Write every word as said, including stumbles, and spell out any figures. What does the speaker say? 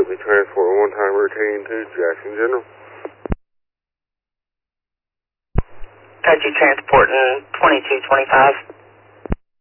Whitley Transport one-time rotating to Jackson General. Apache transporting twenty-two twenty-five.